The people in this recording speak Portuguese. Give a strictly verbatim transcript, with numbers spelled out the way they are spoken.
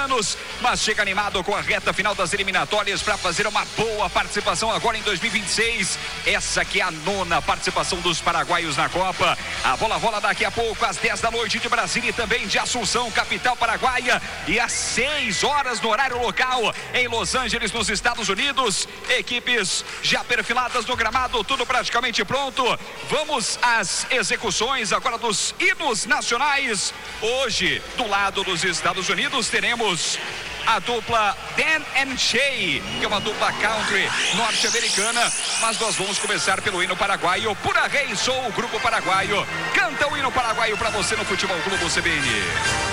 anos, mas chega animado com a reta final das eliminatórias para fazer uma boa participação agora em dois mil e vinte e seis. Essa que é a nona participação dos paraguaios na Copa. A bola rola daqui a pouco às dez da noite de Brasília e também de Assunção, capital paraguaia, e às seis horas no horário local em Los Angeles, nos Estados Unidos. Equipes já perfiladas no gramado, tudo praticamente pronto. Vamos às execuções agora dos hinos nacionais. Hoje, do lado dos Estados Unidos, teremos a dupla Dan and Shay, que é uma dupla country norte-americana, mas nós vamos começar pelo hino paraguaio. Pura Rei Sou, o grupo paraguaio, canta o hino paraguaio para você no Futebol Clube C B N.